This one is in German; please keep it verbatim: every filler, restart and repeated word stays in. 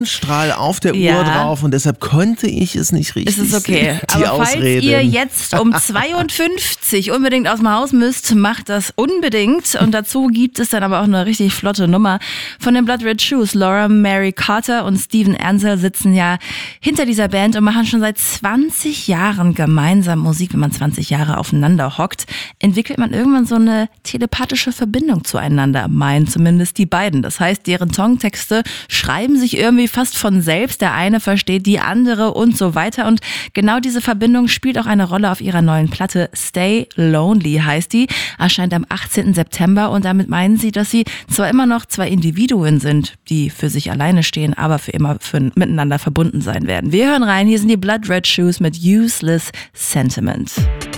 Strahl auf der Ja. Uhr drauf und deshalb konnte ich es nicht richtig Es ist okay. sehen. Die Aber falls Ausreden. ihr jetzt um zweiundfünfzig unbedingt aus dem Haus müsst, macht das unbedingt. Und dazu gibt es dann aber auch eine richtig flotte Nummer von den Blood Red Shoes. Laura Mary Carter und Steven Ansell sitzen ja hinter dieser Band und machen schon seit zwanzig Jahren gemeinsam Musik. Wenn man zwanzig Jahre aufeinander hockt, entwickelt man irgendwann so eine telepathische Verbindung zueinander, meinen zumindest die beiden. Das heißt, deren Songtexte schreiben sich irgendwie fast von selbst. Der eine versteht die andere und so weiter. Und genau diese Verbindung spielt auch eine Rolle auf ihrer neuen Platte. Stay Lonely heißt die, erscheint am achtzehnten September und damit meinen sie, dass sie zwar immer noch zwei Individuen sind, die für sich alleine stehen, aber für immer für, miteinander verbunden sein werden. Wir hören rein, hier sind die Blood Red Shoes mit Useless Sentiment.